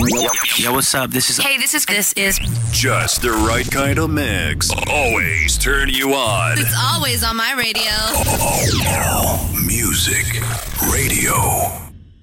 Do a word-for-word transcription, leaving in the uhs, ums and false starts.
Yo, what's up? This is. Hey, this is. This is. Just the right kind of mix. Always turn you on. It's always on my radio. Music Radio.